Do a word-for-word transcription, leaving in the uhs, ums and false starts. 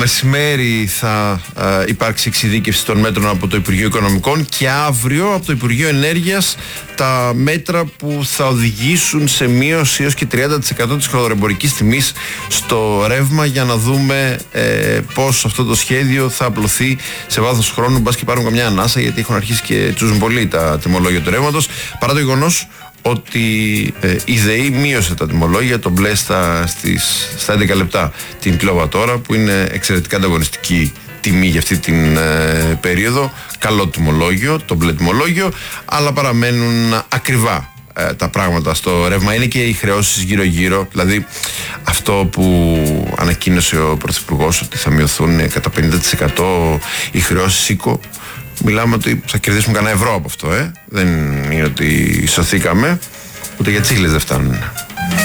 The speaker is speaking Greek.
Μεσημέρι θα ε, υπάρξει εξειδίκευση των μέτρων από το Υπουργείο Οικονομικών και αύριο από το Υπουργείο Ενέργειας τα μέτρα που θα οδηγήσουν σε μείωση έως και τριάντα τοις εκατό της χονδροεμπορικής τιμής στο ρεύμα, για να δούμε ε, πώς αυτό το σχέδιο θα απλωθεί σε βάθος χρόνου. Μπας και πάρουν καμιά ανάσα, γιατί έχουν αρχίσει και τσούζουν πολύ τα τιμολόγια του ρεύματος, παρά το γεγονός ότι ε, η ΔΕΗ μείωσε τα τιμολόγια, το μπλε στα, στις, στα έντεκα λεπτά την κιλοβατόρα, που είναι εξαιρετικά ανταγωνιστική τιμή για αυτή την ε, περίοδο. Καλό τιμολόγιο, το μπλε τιμολόγιο, αλλά παραμένουν ακριβά ε, τα πράγματα στο ρεύμα. Είναι και οι χρεώσεις γύρω-γύρω, δηλαδή αυτό που ανακοίνωσε ο Πρωθυπουργός, ότι θα μειωθούν κατά πενήντα τοις εκατό οι χρεώσεις οίκο. Μιλάμε ότι θα κερδίσουμε κανένα ευρώ από αυτό, ε. Δεν είναι ότι σωθήκαμε, ούτε για τσίχλες δεν φτάνουν.